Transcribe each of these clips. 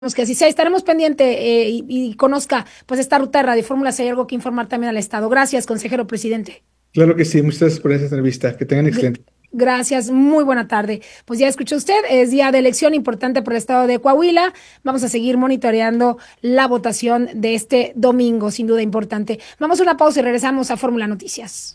Que así sea, estaremos pendiente y conozca pues esta ruta de Radio Fórmula si hay algo que informar también al Estado. Gracias, consejero presidente. Claro que sí, muchas gracias por esta entrevista. Que tengan G- excelente. Gracias, muy buena tarde. Pues ya escuchó usted, es día de elección importante por el Estado de Coahuila. Vamos a seguir monitoreando la votación de este domingo, sin duda importante. Vamos a una pausa y regresamos a Fórmula Noticias.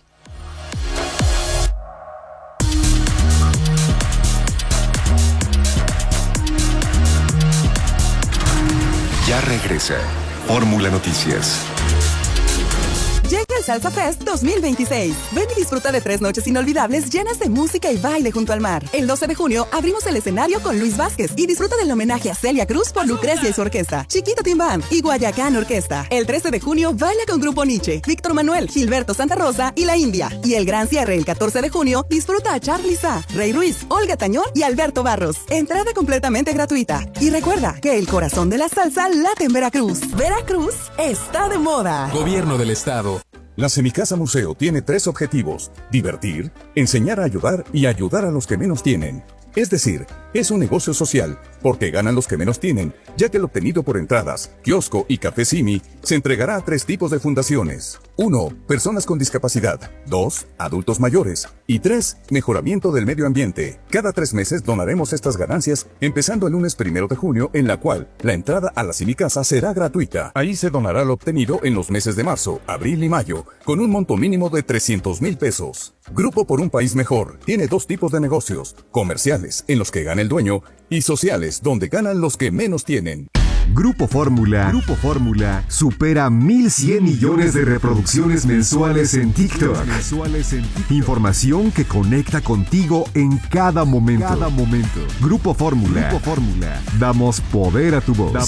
Ya regresa Fórmula Noticias. Llega el Salsa Fest 2026. Ven y disfruta de 3 noches inolvidables llenas de música y baile junto al mar. El 12 de junio abrimos el escenario con Luis Vázquez y disfruta del homenaje a Celia Cruz por Lucrecia y su orquesta, Chiquito Tim Band y Guayacán Orquesta. El 13 de junio baila con Grupo Nietzsche, Víctor Manuel, Gilberto Santa Rosa y La India. Y el gran cierre el 14 de junio disfruta a Charly Sa, Rey Ruiz, Olga Tañón y Alberto Barros. Entrada completamente gratuita. Y recuerda que el corazón de la salsa late en Veracruz. Veracruz está de moda. Gobierno del Estado. La Semicasa Museo tiene 3 objetivos: divertir, enseñar a ayudar y ayudar a los que menos tienen. Es decir, es un negocio social, porque ganan los que menos tienen, ya que el obtenido por entradas, kiosco y café Simi se entregará a 3 tipos de fundaciones. 1. Personas con discapacidad. 2. Adultos mayores. Y 3. Mejoramiento del medio ambiente. Cada 3 meses donaremos estas ganancias, empezando el lunes 1 de junio, en la cual la entrada a la Semicasa será gratuita. Ahí se donará lo obtenido en los meses de marzo, abril y mayo, con un monto mínimo de 300,000 pesos. Grupo por un País Mejor tiene 2 tipos de negocios: comerciales, en los que gana el dueño, y sociales, donde ganan los que menos tienen. Grupo Fórmula supera 1,100 millones de reproducciones mensuales en TikTok. Información que conecta contigo en cada momento. Grupo Fórmula. Damos poder a tu voz.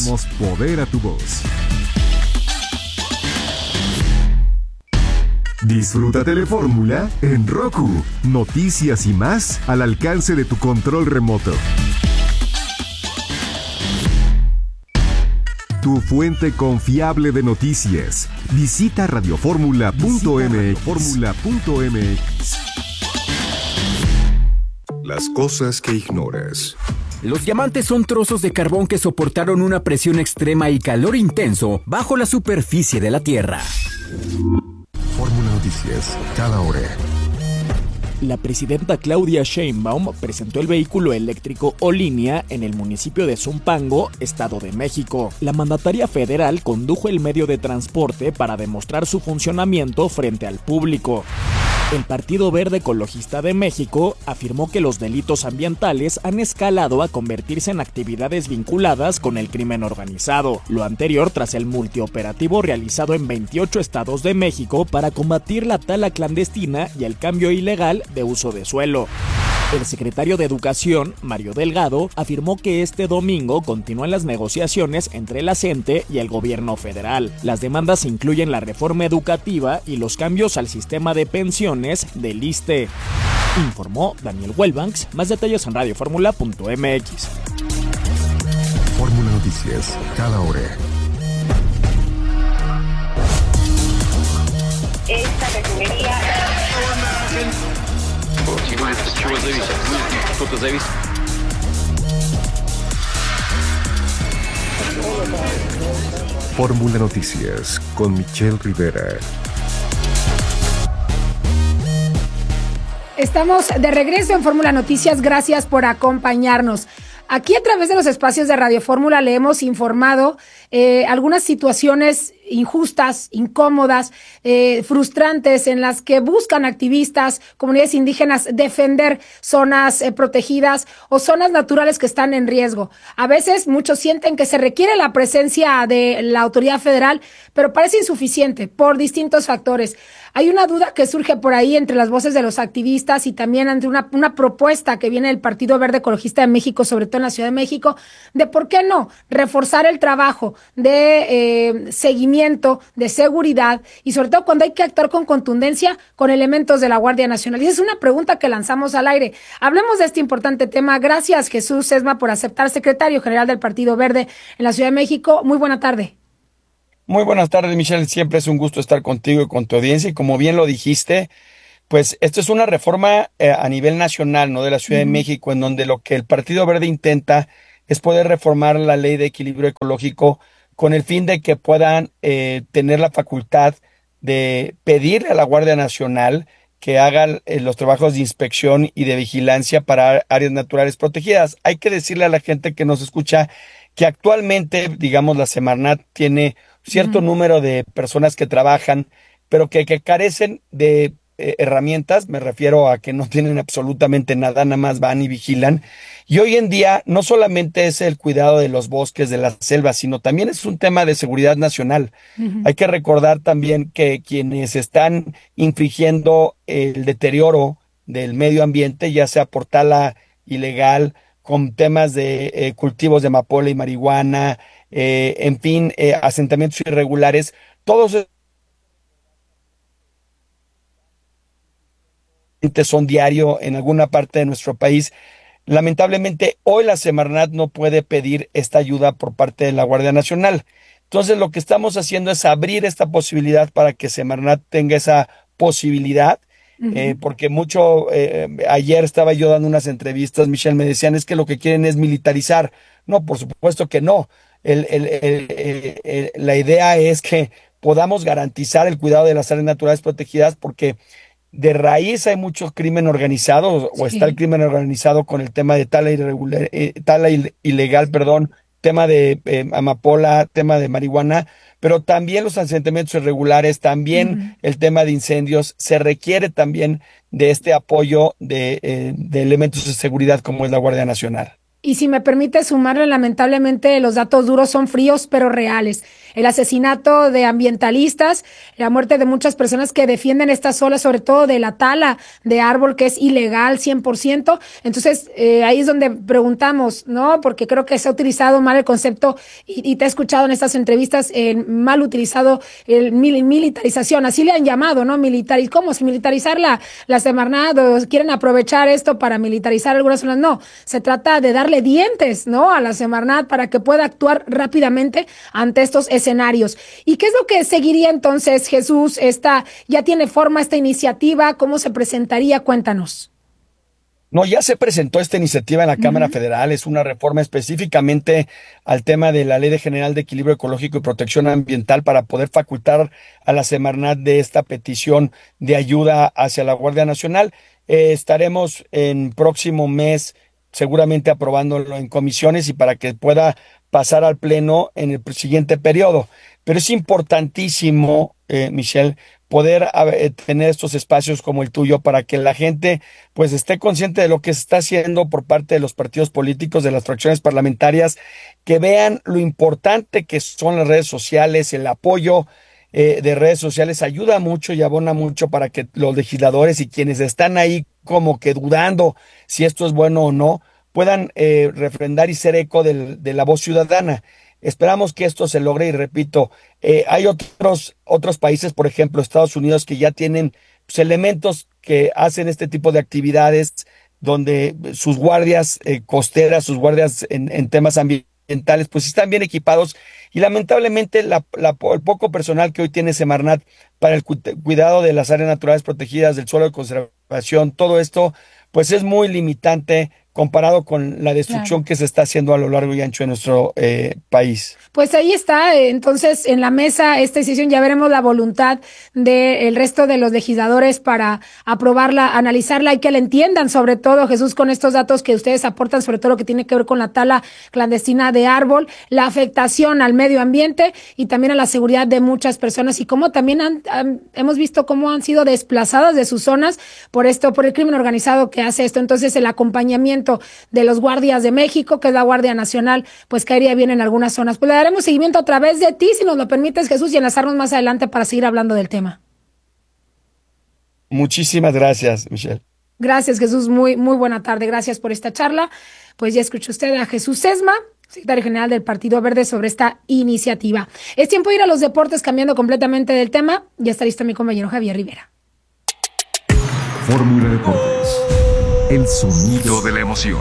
Disfruta Telefórmula en Roku. Noticias y más al alcance de tu control remoto. Tu fuente confiable de noticias. Visita radioformula.mx. Las cosas que ignoras. Los diamantes son trozos de carbón que soportaron una presión extrema y calor intenso bajo la superficie de la Tierra. Fórmula Noticias, cada hora. La presidenta Claudia Sheinbaum presentó el vehículo eléctrico Olinia en el municipio de Zumpango, Estado de México. La mandataria federal condujo el medio de transporte para demostrar su funcionamiento frente al público. El Partido Verde Ecologista de México afirmó que los delitos ambientales han escalado a convertirse en actividades vinculadas con el crimen organizado. Lo anterior tras el multioperativo realizado en 28 estados de México para combatir la tala clandestina y el cambio ilegal de uso de suelo. El secretario de Educación, Mario Delgado, afirmó que este domingo continúan las negociaciones entre la CENTE y el gobierno federal. Las demandas incluyen la reforma educativa y los cambios al sistema de pensiones del ISSSTE. Informó Daniel Wellbanks. Más detalles en radioformula.mx. Fórmula Noticias, cada hora. Esta refinería... Fórmula Noticias con Michelle Rivera. Estamos de regreso en Fórmula Noticias, gracias por acompañarnos. Aquí a través de los espacios de Radio Fórmula le hemos informado algunas situaciones injustas, incómodas, frustrantes en las que buscan activistas, comunidades indígenas defender zonas protegidas o zonas naturales que están en riesgo. A veces muchos sienten que se requiere la presencia de la autoridad federal, pero parece insuficiente por distintos factores. Hay una duda que surge por ahí entre las voces de los activistas y también ante una propuesta que viene del Partido Verde Ecologista de México, sobre todo en la Ciudad de México, de por qué no reforzar el trabajo de seguimiento, de seguridad y sobre todo cuando hay que actuar con contundencia con elementos de la Guardia Nacional. Y esa es una pregunta que lanzamos al aire. Hablemos de este importante tema. Gracias, Jesús Sesma, por aceptar, secretario general del Partido Verde en la Ciudad de México. Muy buena tarde. Muy buenas tardes, Michelle. Siempre es un gusto estar contigo y con tu audiencia. Y como bien lo dijiste, pues esto es una reforma a nivel nacional, ¿no? De la Ciudad de México, en donde lo que el Partido Verde intenta es poder reformar la ley de equilibrio ecológico con el fin de que puedan tener la facultad de pedirle a la Guardia Nacional que haga los trabajos de inspección y de vigilancia para áreas naturales protegidas. Hay que decirle a la gente que nos escucha que actualmente, digamos, la Semarnat tiene cierto número de personas que trabajan, pero que carecen de herramientas. Me refiero a que no tienen absolutamente nada más van y vigilan. Y hoy en día no solamente es el cuidado de los bosques, de las selvas, sino también es un tema de seguridad nacional. Hay que recordar también que quienes están infringiendo el deterioro del medio ambiente, ya sea por tala ilegal, con temas de cultivos de amapola y marihuana, en fin, asentamientos irregulares, todos son diario en alguna parte de nuestro país. Lamentablemente, hoy la Semarnat no puede pedir esta ayuda por parte de la Guardia Nacional. Entonces, lo que estamos haciendo es abrir esta posibilidad para que Semarnat tenga esa posibilidad, porque ayer estaba yo dando unas entrevistas, Michelle, me decían, es que lo que quieren es militarizar. No, por supuesto que no. La idea es que podamos garantizar el cuidado de las áreas naturales protegidas, porque de raíz hay mucho crimen organizado, o está el crimen organizado con el tema de tala ilegal, tema de amapola, tema de marihuana, pero también los asentamientos irregulares, también el tema de incendios. Se requiere también de este apoyo de elementos de seguridad como es la Guardia Nacional. Y si me permite sumarle, lamentablemente los datos duros son fríos pero reales. El asesinato de ambientalistas, la muerte de muchas personas que defienden estas olas, sobre todo de la tala de árbol, que es ilegal 100%. Entonces, ahí es donde preguntamos, ¿no? Porque creo que se ha utilizado mal el concepto y te he escuchado en estas entrevistas, mal utilizado el militarización, así le han llamado, ¿no? ¿Cómo? ¿Si militarizar la Semarnat o quieren aprovechar esto para militarizar algunas zonas? No, se trata de darle dientes, ¿no? A la Semarnat para que pueda actuar rápidamente ante estos escenarios. ¿Y qué es lo que seguiría entonces, Jesús? ¿Ya tiene forma esta iniciativa? ¿Cómo se presentaría? Cuéntanos. No, ya se presentó esta iniciativa en la Cámara Federal. Es una reforma específicamente al tema de la Ley General de Equilibrio Ecológico y Protección Ambiental para poder facultar a la Semarnat de esta petición de ayuda hacia la Guardia Nacional. Estaremos en próximo mes seguramente aprobándolo en comisiones y para que pueda pasar al Pleno en el siguiente periodo. Pero es importantísimo, Michelle, poder tener estos espacios como el tuyo para que la gente pues esté consciente de lo que se está haciendo por parte de los partidos políticos, de las fracciones parlamentarias, que vean lo importante que son las redes sociales. El apoyo de redes sociales ayuda mucho y abona mucho para que los legisladores y quienes están ahí como que dudando si esto es bueno o no, puedan refrendar y ser eco de la voz ciudadana. Esperamos que esto se logre y repito, hay otros países, por ejemplo, Estados Unidos, que ya tienen pues, elementos que hacen este tipo de actividades donde sus guardias costeras, sus guardias en temas ambientales, pues están bien equipados y lamentablemente el poco personal que hoy tiene Semarnat para el cuidado de las áreas naturales protegidas, del suelo de conservación, todo esto pues es muy limitante comparado con la destrucción que se está haciendo a lo largo y ancho de nuestro país. Pues ahí está, entonces en la mesa esta decisión, ya veremos la voluntad del resto de los legisladores para aprobarla, analizarla y que la entiendan, sobre todo, Jesús, con estos datos que ustedes aportan, sobre todo lo que tiene que ver con la tala clandestina de árbol, la afectación al medio ambiente y también a la seguridad de muchas personas y cómo también hemos visto cómo han sido desplazadas de sus zonas por el crimen organizado que hace esto. Entonces el acompañamiento de los guardias de México, que es la Guardia Nacional, pues caería bien en algunas zonas. Pues le daremos seguimiento a través de ti, si nos lo permites, Jesús, y enlazarnos más adelante para seguir hablando del tema. Muchísimas gracias, Michelle. Gracias, Jesús. Muy buena tarde. Gracias por esta charla. Pues ya escuchó usted a Jesús Sesma, secretario general del Partido Verde, sobre esta iniciativa. Es tiempo de ir a los deportes, cambiando completamente del tema. Ya está listo mi compañero Javier Rivera. Fórmula Deportes. El sonido de la emoción.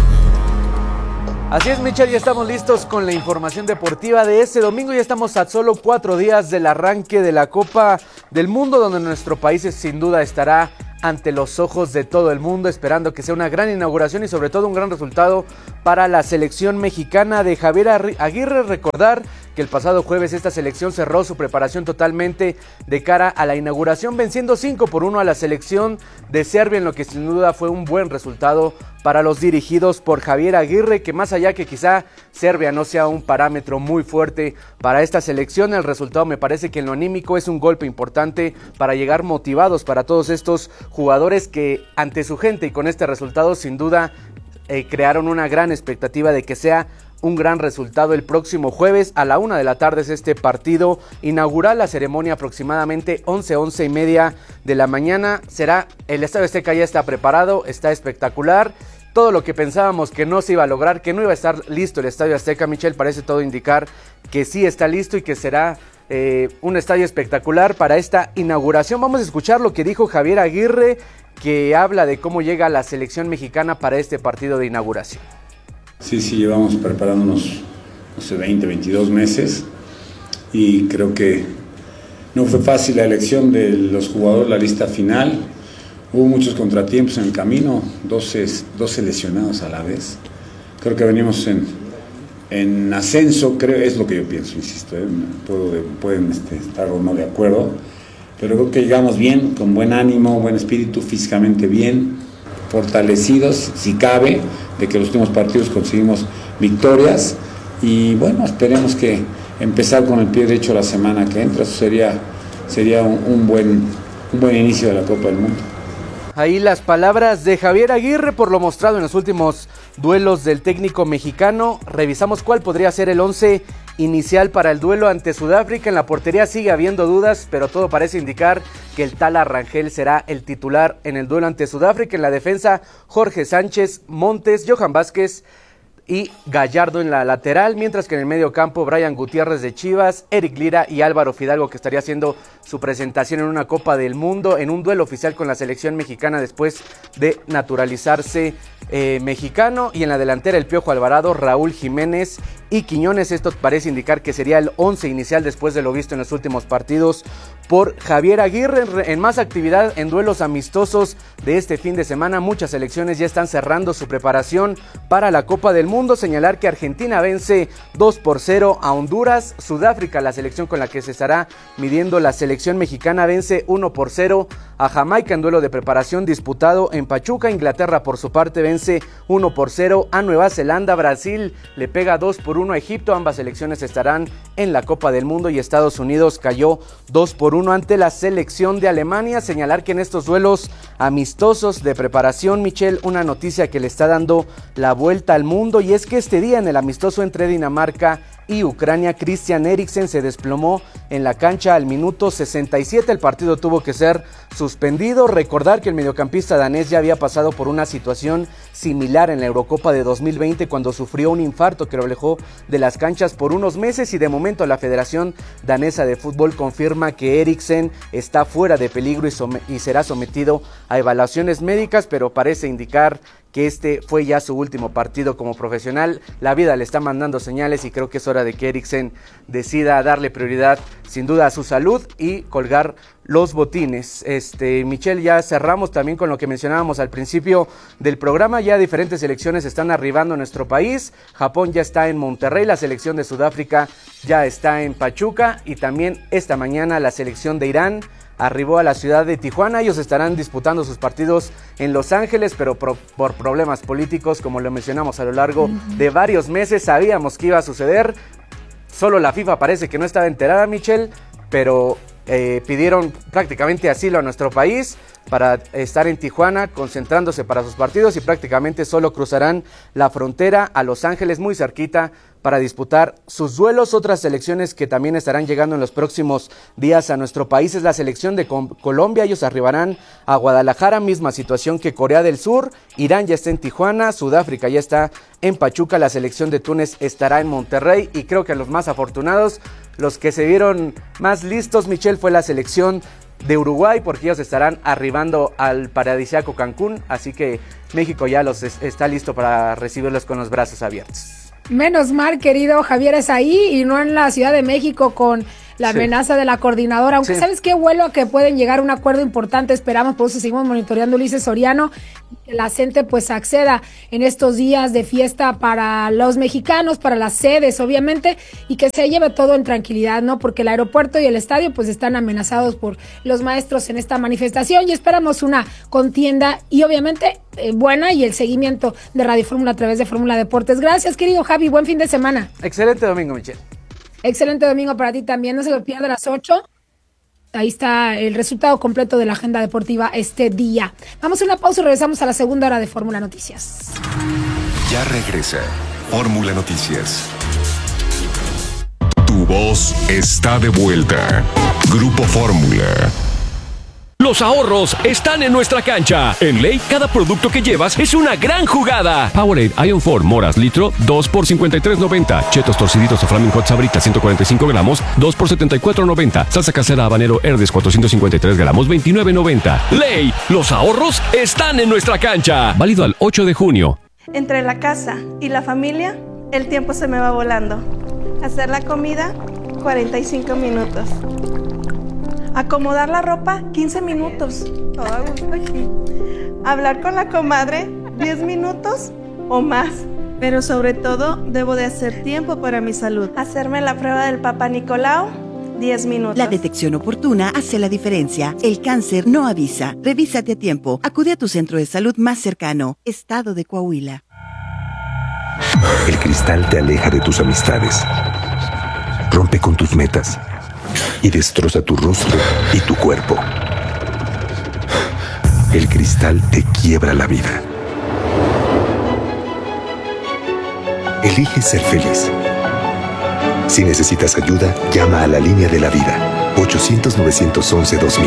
Así es, Michelle, ya estamos listos con la información deportiva de este domingo. Ya estamos a solo 4 días del arranque de la Copa del Mundo, donde nuestro país sin duda estará ante los ojos de todo el mundo, esperando que sea una gran inauguración y sobre todo un gran resultado para la selección mexicana de Javier Aguirre. Recordar que el pasado jueves esta selección cerró su preparación totalmente de cara a la inauguración, venciendo 5-1 a la selección de Serbia, en lo que sin duda fue un buen resultado para los dirigidos por Javier Aguirre, que más allá que quizá Serbia no sea un parámetro muy fuerte para esta selección, el resultado me parece que en lo anímico es un golpe importante para llegar motivados para todos estos jugadores que ante su gente y con este resultado sin duda crearon una gran expectativa de que sea un gran resultado. El próximo jueves a la 1:00 p.m. es este partido inaugural. La ceremonia aproximadamente 11:30 de la mañana. El Estadio Azteca ya está preparado, está espectacular. Todo lo que pensábamos que no se iba a lograr, que no iba a estar listo el Estadio Azteca, Michelle, parece todo indicar que sí está listo y que será un estadio espectacular para esta inauguración. Vamos a escuchar lo que dijo Javier Aguirre, que habla de cómo llega la selección mexicana para este partido de inauguración. Sí, llevamos preparándonos, 20, 22 meses y creo que no fue fácil la elección de los jugadores, la lista final. Hubo muchos contratiempos en el camino, 12 lesionados a la vez. Creo que venimos en ascenso, creo, es lo que yo pienso, insisto, pueden estar o no de acuerdo, pero creo que llegamos bien, con buen ánimo, buen espíritu, físicamente bien, fortalecidos, si cabe, de que los últimos partidos conseguimos victorias y bueno, esperemos que empezar con el pie derecho la semana que entra, eso sería un buen inicio de la Copa del Mundo. Ahí las palabras de Javier Aguirre por lo mostrado en los últimos duelos del técnico mexicano. Revisamos cuál podría ser el 11 inicial para el duelo ante Sudáfrica. En la portería sigue habiendo dudas, pero todo parece indicar que el Tala Rangel será el titular en el duelo ante Sudáfrica. En la defensa, Jorge Sánchez, Montes, Johan Vázquez y Gallardo en la lateral, mientras que en el medio campo Brian Gutiérrez de Chivas, Eric Lira y Álvaro Fidalgo, que estaría haciendo su presentación en una Copa del Mundo, en un duelo oficial con la selección mexicana después de naturalizarse mexicano. Y en la delantera el Piojo Alvarado, Raúl Jiménez y Quiñones. Esto parece indicar que sería el 11 inicial después de lo visto en los últimos partidos por Javier Aguirre. En más actividad en duelos amistosos de este fin de semana, muchas selecciones ya están cerrando su preparación para la Copa del Mundo. Señalar que Argentina vence 2-0 a Honduras. Sudáfrica, la selección con la que se estará midiendo la selección mexicana, vence 1-0 a Jamaica en duelo de preparación disputado en Pachuca. Inglaterra por su parte vence 1-0 a Nueva Zelanda. Brasil le pega 2-1 a Egipto. Ambas selecciones estarán en la Copa del Mundo y Estados Unidos cayó 2-1 ante la selección de Alemania. Señalar que en estos duelos amistosos de preparación, Michelle, una noticia que le está dando la vuelta al mundo, y es que este día en el amistoso entre Dinamarca y Ucrania, Christian Eriksen se desplomó en la cancha al minuto 67. El partido tuvo que ser suspendido. Recordar que el mediocampista danés ya había pasado por una situación similar en la Eurocopa de 2020 cuando sufrió un infarto que lo alejó de las canchas por unos meses, y de momento la Federación Danesa de Fútbol confirma que Eriksen está fuera de peligro y será sometido a evaluaciones médicas, pero parece indicar que este fue ya su último partido como profesional. La vida le está mandando señales y creo que es hora de que Eriksen decida darle prioridad sin duda a su salud y colgar los botines. Michelle, ya cerramos también con lo que mencionábamos al principio del programa. Ya diferentes selecciones están arribando a nuestro país. Japón ya está en Monterrey, la selección de Sudáfrica ya está en Pachuca, y también esta mañana la selección de Irán arribó a la ciudad de Tijuana. Ellos estarán disputando sus partidos en Los Ángeles, pero por problemas políticos, como lo mencionamos a lo largo de varios meses, sabíamos que iba a suceder. Solo la FIFA parece que no estaba enterada, Michelle, pero pidieron prácticamente asilo a nuestro país para estar en Tijuana concentrándose para sus partidos, y prácticamente solo cruzarán la frontera a Los Ángeles, muy cerquita, para disputar sus duelos. Otras selecciones que también estarán llegando en los próximos días a nuestro país es la selección de Colombia. Ellos arribarán a Guadalajara, misma situación que Corea del Sur. Irán ya está en Tijuana, Sudáfrica ya está en Pachuca, la selección de Túnez estará en Monterrey, y creo que los más afortunados, los que se vieron más listos, Michelle, fue la selección de Uruguay, porque ellos estarán arribando al paradisíaco Cancún, así que México ya está listo para recibirlos con los brazos abiertos. Menos mal, querido Javier, es ahí y no en la Ciudad de México con la amenaza de la coordinadora, aunque ¿sabes qué? Vuelo a que pueden llegar a un acuerdo importante, esperamos, por eso seguimos monitoreando Ulises Soriano, que la gente pues acceda en estos días de fiesta para los mexicanos, para las sedes obviamente, y que se lleve todo en tranquilidad, ¿no? Porque el aeropuerto y el estadio pues están amenazados por los maestros en esta manifestación y esperamos una contienda y obviamente buena y el seguimiento de Radio Fórmula a través de Fórmula Deportes. Gracias, querido Javi, buen fin de semana. Excelente domingo, Michelle. Excelente domingo para ti también, no se lo pierda a las 8. Ahí está el resultado completo de la agenda deportiva este día. Vamos a una pausa y regresamos a la segunda hora de Fórmula Noticias. Ya regresa Fórmula Noticias. Tu voz está de vuelta. Grupo Fórmula. Los ahorros están en nuestra cancha. En Ley, cada producto que llevas es una gran jugada. Powerade Ion 4 Moras litro, 2 por $53.90. Chetos torciditos o Flaming Hot Sabritas 145 gramos, 2 por $74.90. Salsa casera habanero Herdes 453 gramos, $29.90. Ley, los ahorros están en nuestra cancha. Válido al 8 de junio. Entre la casa y la familia, el tiempo se me va volando. Hacer la comida, 45 minutos. Acomodar la ropa, 15 minutos. Todo a gusto aquí. Hablar con la comadre, 10 minutos o más. Pero sobre todo, debo de hacer tiempo para mi salud. Hacerme la prueba del Papá Nicolau, 10 minutos. La detección oportuna hace la diferencia. El cáncer no avisa. Revísate a tiempo. Acude a tu centro de salud más cercano. Estado de Coahuila. El cristal te aleja de tus amistades, rompe con tus metas y destroza tu rostro y tu cuerpo. El cristal te quiebra la vida. Elige ser feliz. Si necesitas ayuda, llama a la línea de la vida, 800-911-2000.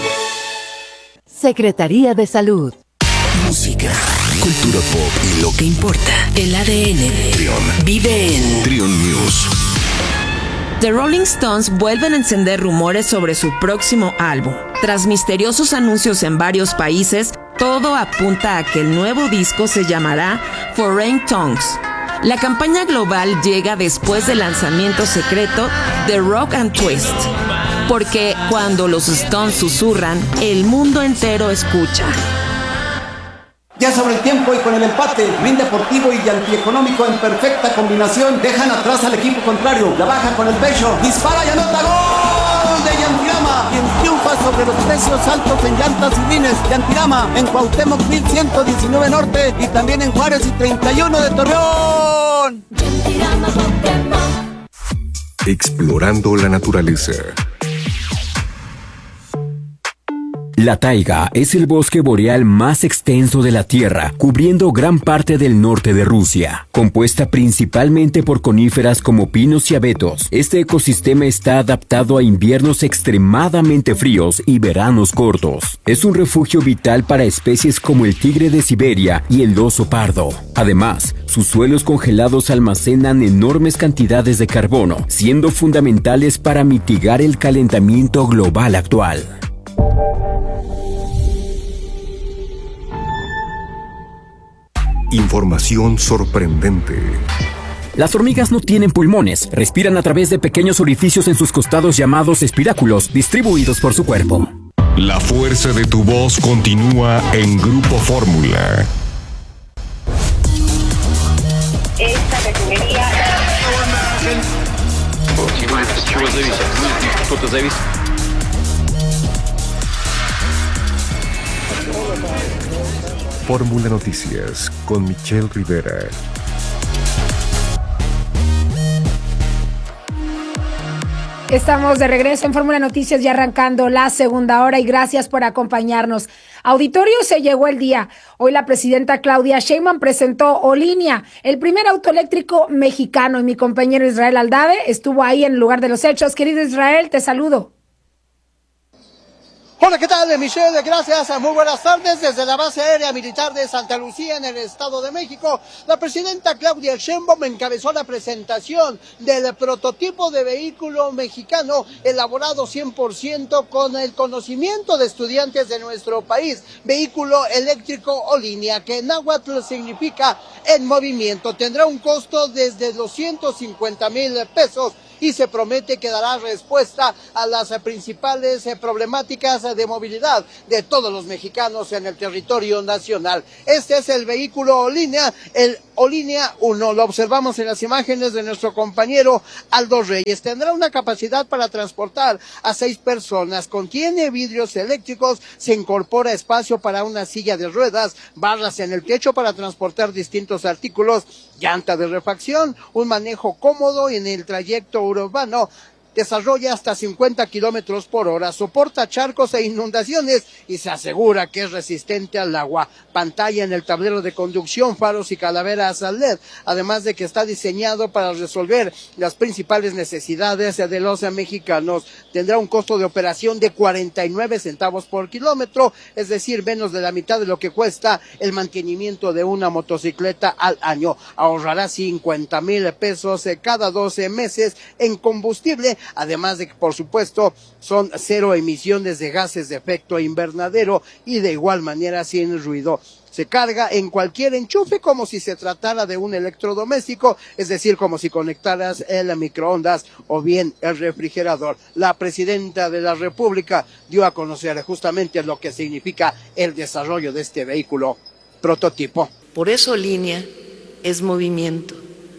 Secretaría de Salud. Música, cultura pop y lo que importa. El ADN Trion vive en Trion News. The Rolling Stones vuelven a encender rumores sobre su próximo álbum. Tras misteriosos anuncios en varios países, todo apunta a que el nuevo disco se llamará Foreign Tongues. La campaña global llega después del lanzamiento secreto de Rock and Twist, porque cuando los Stones susurran, el mundo entero escucha. Ya sobre el tiempo y con el empate, Rin Deportivo y Antieconómico en perfecta combinación dejan atrás al equipo contrario. La baja con el pecho, dispara y anota gol de Yantirama, quien triunfa sobre los precios altos en llantas y rines. Yantirama en Cuauhtémoc 1119 Norte y también en Juárez y 31 de Torreón. Explorando la naturaleza. La taiga es el bosque boreal más extenso de la Tierra, cubriendo gran parte del norte de Rusia. Compuesta principalmente por coníferas como pinos y abetos, este ecosistema está adaptado a inviernos extremadamente fríos y veranos cortos. Es un refugio vital para especies como el tigre de Siberia y el oso pardo. Además, sus suelos congelados almacenan enormes cantidades de carbono, siendo fundamentales para mitigar el calentamiento global actual. Información sorprendente. Las hormigas no tienen pulmones, respiran a través de pequeños orificios en sus costados llamados espiráculos, distribuidos por su cuerpo. La fuerza de tu voz continúa en Grupo Fórmula. Esta refinería... Fórmula Noticias con Michelle Rivera. Estamos de regreso en Fórmula Noticias ya arrancando la segunda hora y gracias por acompañarnos. Auditorio, se llegó el día. Hoy la presidenta Claudia Sheinbaum presentó Olinia, el primer auto eléctrico mexicano, y mi compañero Israel Aldave estuvo ahí en el lugar de los hechos. Querido Israel, te saludo. Hola, ¿qué tal, Michelle? Gracias, muy buenas tardes. Desde la base aérea militar de Santa Lucía, en el Estado de México, la presidenta Claudia Sheinbaum encabezó la presentación del prototipo de vehículo mexicano elaborado 100% con el conocimiento de estudiantes de nuestro país, vehículo eléctrico Olinia, que en náhuatl significa en movimiento. Tendrá un costo desde los 150,000 pesos y se promete que dará respuesta a las principales problemáticas de movilidad de todos los mexicanos en el territorio nacional. Este es el vehículo Olínea, el Olínea 1, lo observamos en las imágenes de nuestro compañero Aldo Reyes. Tendrá una capacidad para transportar a 6 personas, contiene vidrios eléctricos, se incorpora espacio para una silla de ruedas, barras en el techo para transportar distintos artículos, llanta de refacción, un manejo cómodo en el trayecto urbano. Desarrolla hasta 50 kilómetros por hora, soporta charcos e inundaciones y se asegura que es resistente al agua. Pantalla en el tablero de conducción, faros y calaveras LED, además de que está diseñado para resolver las principales necesidades de los mexicanos. Tendrá un costo de operación de 49 centavos por kilómetro, es decir, menos de la mitad de lo que cuesta el mantenimiento de una motocicleta al año. Ahorrará 50,000 pesos cada 12 meses en combustible, además de que, por supuesto, son 0 emisiones de gases de efecto invernadero y de igual manera sin ruido. Se carga en cualquier enchufe como si se tratara de un electrodoméstico, es decir, como si conectaras el microondas o bien el refrigerador. La presidenta de la República dio a conocer justamente lo que significa el desarrollo de este vehículo prototipo. Por eso Línea es movimiento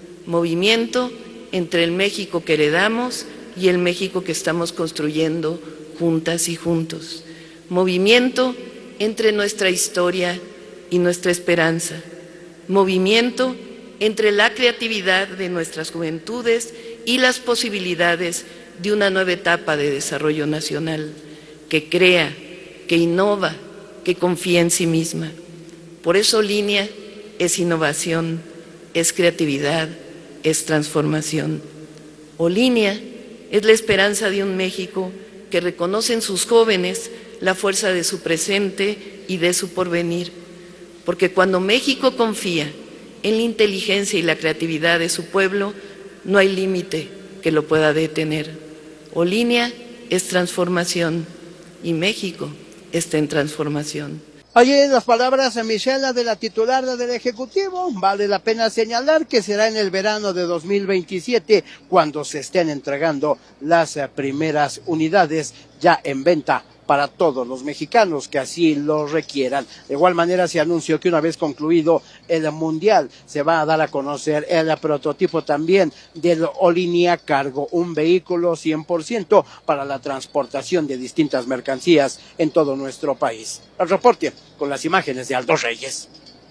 entre el México que heredamos y el México que estamos construyendo juntas y juntos. Movimiento entre nuestra historia y nuestra esperanza. Movimiento entre la creatividad de nuestras juventudes y las posibilidades de una nueva etapa de desarrollo nacional, que crea, que innova, que confía en sí misma. Por eso Línea es innovación, es creatividad, es transformación. O Línea es la esperanza de un México que reconoce en sus jóvenes la fuerza de su presente y de su porvenir, porque cuando México confía en la inteligencia y la creatividad de su pueblo, no hay límite que lo pueda detener. O Línea es transformación y México está en transformación. Allí las palabras de Michelle, de la titular del Ejecutivo. Vale la pena señalar que será en el verano de 2027 cuando se estén entregando las primeras unidades ya en venta para todos los mexicanos que así lo requieran. De igual manera se anunció que una vez concluido el Mundial se va a dar a conocer el prototipo también del Olínea Cargo, un vehículo 100% para la transportación de distintas mercancías en todo nuestro país. El reporte con las imágenes de Aldo Reyes.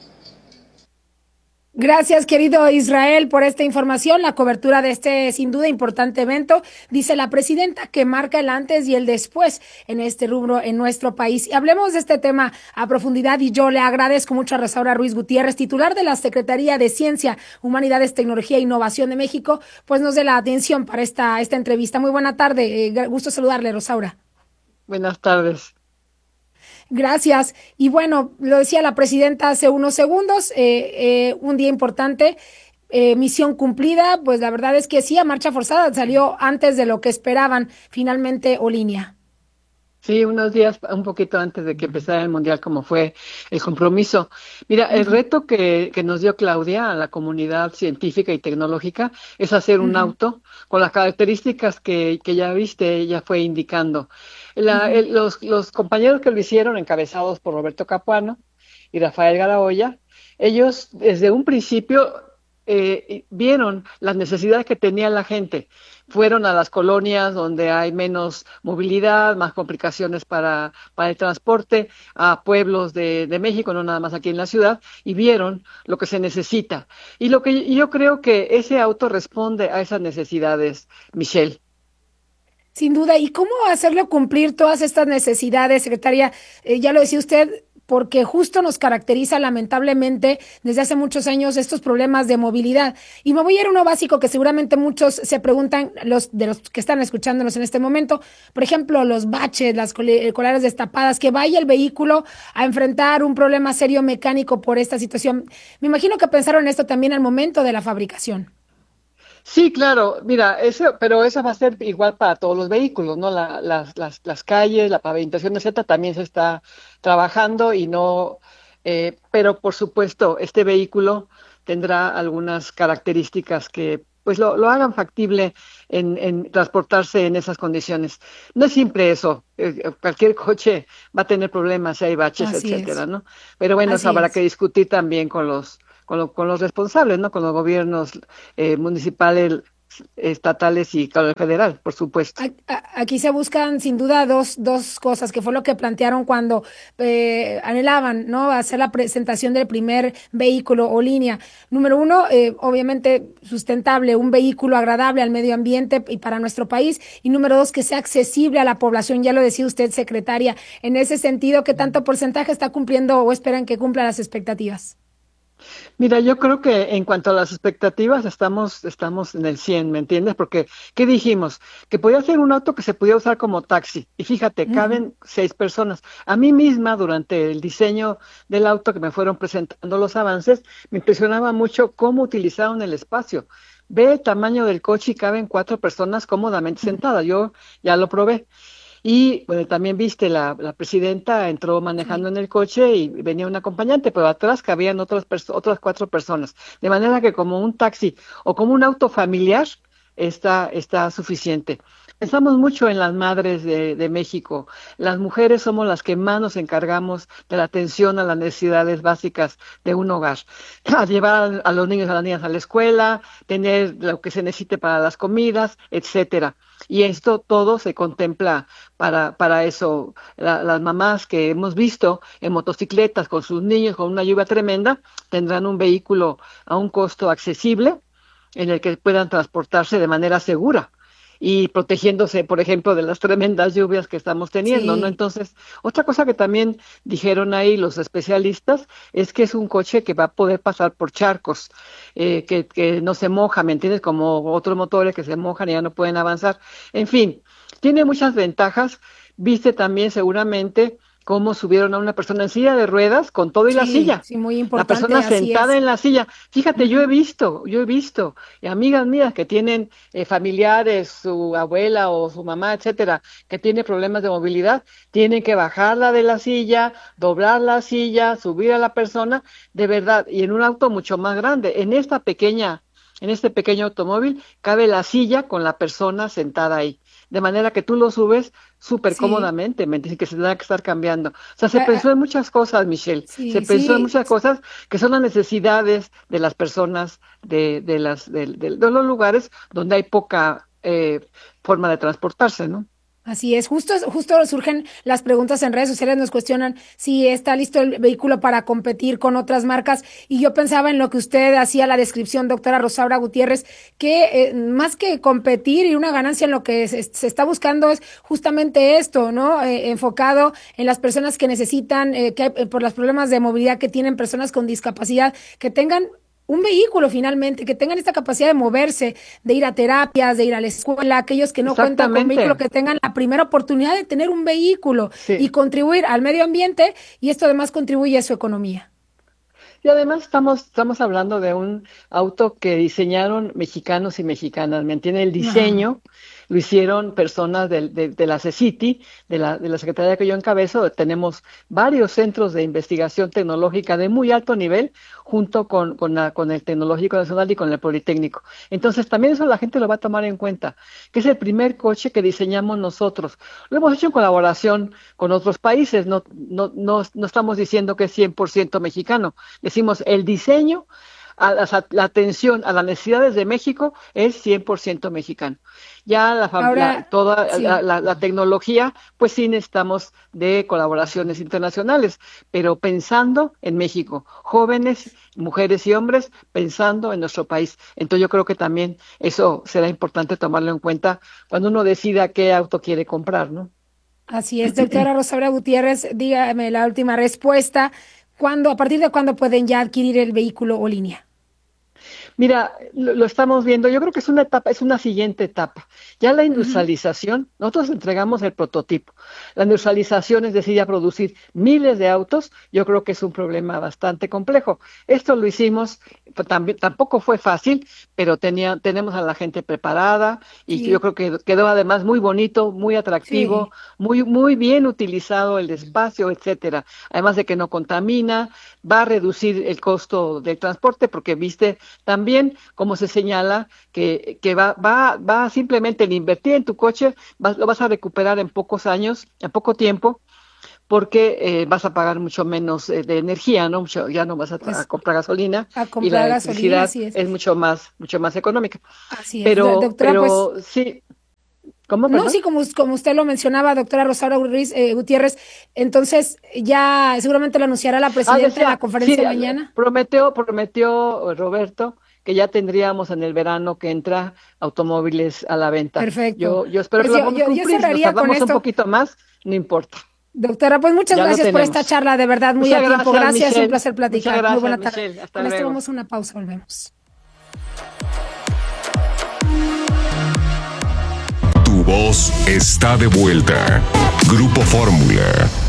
Gracias, querido Israel, por esta información, la cobertura de este sin duda importante evento. Dice la presidenta que marca el antes y el después en este rubro en nuestro país. Y hablemos de este tema a profundidad y yo le agradezco mucho a Rosaura Ruiz Gutiérrez, titular de la Secretaría de Ciencia, Humanidades, Tecnología e Innovación de México, pues nos dé la atención para esta entrevista. Muy buena tarde, gusto saludarle, Rosaura. Buenas tardes. Gracias. Y bueno, lo decía la presidenta hace unos segundos, un día importante, misión cumplida, pues la verdad es que sí, a marcha forzada, salió antes de lo que esperaban finalmente Olínea. Sí, unos días, un poquito antes de que empezara el Mundial, como fue el compromiso. Mira, el reto que nos dio Claudia a la comunidad científica y tecnológica es hacer un auto con las características que ya viste, ella fue indicando. Los compañeros que lo hicieron, encabezados por Roberto Capuano y Rafael Garaoya, ellos desde un principio vieron las necesidades que tenía la gente. Fueron a las colonias donde hay menos movilidad, más complicaciones para el transporte, a pueblos de México, no nada más aquí en la ciudad, y vieron lo que se necesita. Y lo que yo creo que ese auto responde a esas necesidades, Michelle. Sin duda. ¿Y cómo hacerlo cumplir todas estas necesidades, secretaria? Ya lo decía usted, porque justo nos caracteriza lamentablemente desde hace muchos años estos problemas de movilidad. Y me voy a ir a uno básico que seguramente muchos se preguntan, los que están escuchándonos en este momento, por ejemplo, los baches, las colares destapadas, que vaya el vehículo a enfrentar un problema serio mecánico por esta situación. Me imagino que pensaron en esto también al momento de la fabricación. Sí, claro, mira, pero eso va a ser igual para todos los vehículos, ¿no? Las calles, la pavimentación, etcétera, también se está trabajando y no, pero por supuesto, este vehículo tendrá algunas características que pues lo hagan factible en transportarse en esas condiciones. No es simple eso. Cualquier coche va a tener problemas si hay baches, etcétera, ¿no? Pero bueno, eso habrá que discutir también con los responsables, ¿no? Con los gobiernos municipales, estatales y con el federal, por supuesto. Aquí se buscan sin duda dos cosas, que fue lo que plantearon cuando anhelaban, ¿no?, hacer la presentación del primer vehículo o línea. Número uno, obviamente sustentable, un vehículo agradable al medio ambiente y para nuestro país. Y número dos, que sea accesible a la población. Ya lo decía usted, secretaria. En ese sentido, ¿qué tanto porcentaje está cumpliendo o esperan que cumpla las expectativas? Mira, yo creo que en cuanto a las expectativas estamos en el 100, ¿me entiendes? Porque, ¿qué dijimos? Que podía ser un auto que se podía usar como taxi. Y fíjate, caben 6 personas. A mí misma, durante el diseño del auto que me fueron presentando los avances, me impresionaba mucho cómo utilizaron el espacio. Ve el tamaño del coche y caben 4 personas cómodamente sentadas. Yo ya lo probé. Y bueno, también viste, la presidenta entró manejando en el coche y venía un acompañante, pero atrás cabían otras 4 personas. De manera que como un taxi o como un auto familiar está suficiente. Pensamos mucho en las madres de México. Las mujeres somos las que más nos encargamos de la atención a las necesidades básicas de un hogar. A llevar a los niños y a las niñas a la escuela, tener lo que se necesite para las comidas, etcétera. Y esto todo se contempla para eso. Las mamás que hemos visto en motocicletas con sus niños con una lluvia tremenda tendrán un vehículo a un costo accesible en el que puedan transportarse de manera segura y protegiéndose, por ejemplo, de las tremendas lluvias que estamos teniendo, ¿no? Entonces, otra cosa que también dijeron ahí los especialistas es que es un coche que va a poder pasar por charcos, que no se moja, ¿me entiendes? Como otros motores que se mojan y ya no pueden avanzar. En fin, tiene muchas ventajas. Viste también seguramente cómo subieron a una persona en silla de ruedas con todo y la silla. Sí, muy importante. La persona sentada en la silla. Fíjate, yo he visto, y amigas mías que tienen familiares, su abuela o su mamá, etcétera, que tiene problemas de movilidad, tienen que bajarla de la silla, doblar la silla, subir a la persona, de verdad, y en un auto mucho más grande. En este pequeño automóvil cabe la silla con la persona sentada ahí. De manera que tú lo subes súper cómodamente, me dicen que se tendrá que estar cambiando. O sea, se pensó en muchas cosas, Michelle. Se pensó en muchas cosas que son las necesidades de las personas de los lugares donde hay poca forma de transportarse, ¿no? Así es, justo surgen las preguntas en redes sociales, nos cuestionan si está listo el vehículo para competir con otras marcas, y yo pensaba en lo que usted hacía la descripción, doctora Rosaura Gutiérrez, que más que competir y una ganancia, en lo que se está buscando es justamente esto, ¿no? Enfocado en las personas que necesitan, por los problemas de movilidad que tienen, personas con discapacidad, que tengan un vehículo finalmente, que tengan esta capacidad de moverse, de ir a terapias, de ir a la escuela, aquellos que no cuentan con vehículo, que tengan la primera oportunidad de tener un vehículo y contribuir al medio ambiente, y esto además contribuye a su economía. Y además estamos hablando de un auto que diseñaron mexicanos y mexicanas, ¿me entiende? El diseño lo hicieron personas de la CECITI, de la Secretaría que yo encabezo. Tenemos varios centros de investigación tecnológica de muy alto nivel, junto con el Tecnológico Nacional y con el Politécnico. Entonces también eso la gente lo va a tomar en cuenta, que es el primer coche que diseñamos nosotros. Lo hemos hecho en colaboración con otros países, no estamos diciendo que es 100% mexicano. Decimos el diseño, la atención a las necesidades de México es 100% mexicano. Ya toda la tecnología, pues sí necesitamos de colaboraciones internacionales, pero pensando en México, jóvenes, mujeres y hombres, pensando en nuestro país. Entonces yo creo que también eso será importante tomarlo en cuenta cuando uno decida qué auto quiere comprar, ¿no? Así es, doctora Rosaura Gutiérrez, dígame la última respuesta. ¿A partir de cuándo pueden ya adquirir el vehículo o línea? Mira, lo estamos viendo. Yo creo que es una etapa, es una siguiente etapa. Ya la industrialización, nosotros entregamos el prototipo. La industrialización, es decir, ya producir miles de autos, yo creo que es un problema bastante complejo. Esto lo hicimos, tampoco fue fácil, pero tenemos a la gente preparada y yo creo que quedó además muy bonito, muy atractivo, muy bien utilizado el espacio, etcétera. Además de que no contamina, va a reducir el costo del transporte, porque viste, también también, como se señala, que va simplemente el invertir en tu coche, lo vas a recuperar en pocos años, en poco tiempo, porque vas a pagar mucho menos de energía, ¿no? Ya no vas a comprar gasolina, y la electricidad es mucho más económica. Así es, pero doctora, sí. ¿Cómo? No, sí, como usted lo mencionaba, doctora Rosaura Gutiérrez, entonces ya seguramente lo anunciará la presidenta en la conferencia de mañana. Prometió Roberto que ya tendríamos en el verano que entra automóviles a la venta. Perfecto. Yo espero que lo vamos a cumplir. Si nos tardamos un poquito más, no importa. Doctora, pues muchas gracias por esta charla, de verdad, muy a tiempo. Gracias, Michelle. Un placer platicar. Muy buena tarde. Michelle, con esto vamos a una pausa, volvemos. Tu voz está de vuelta. Grupo Fórmula.